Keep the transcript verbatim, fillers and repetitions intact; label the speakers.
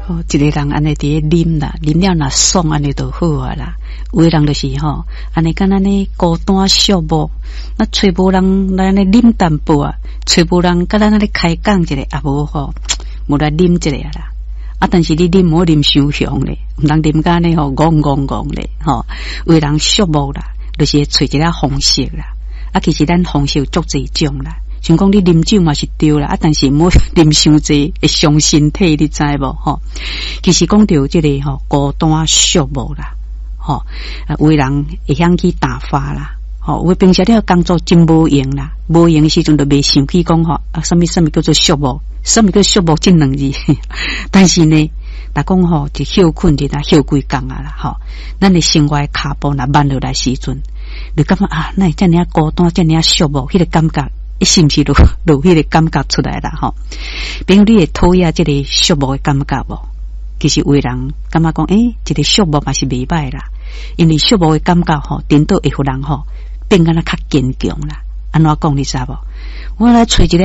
Speaker 1: 哦，一个人安尼伫咧啉啦，啉了若爽安尼就好啊啦。有的人就是吼，安尼敢若呢孤单寂寞，那找无人来安尼啉淡薄啊，找无人甲咱安尼开讲一个也无吼，无来啉一个啦。啊，但是你啉唔好啉伤香咧，毋通啉甲呢吼，戆戆戆咧吼。有的人寂寞啦，就是找一个方式啦。啊，其实咱方式有足侪种啦。像讲你啉酒嘛是对啦，啊，但是唔好啉伤济会伤身体，你知无吼？其实讲到这个吼孤单寂寞啦，吼，啊，有的人会晓去打发啦，吼，有平时你工作真无用啦，无用的时阵就袂想起讲吼啊，什么什么叫做寂寞，什么叫寂寞这两字，但是呢，若讲吼就休困日啊，休几工啊啦，吼，咱的生活脚步若慢落来时阵，你感觉啊，那遮尔孤单，遮尔寂寞，迄个感觉。是毋是落落迄个感觉出来啦？吼，比如你会讨厌这个寂寞的感觉无？其实有的人感觉讲，诶、欸，这个寂寞嘛是袂歹啦，因为寂寞的感觉吼，颠倒会互人吼变甲那较坚强啦。安怎讲你知无？我来找一个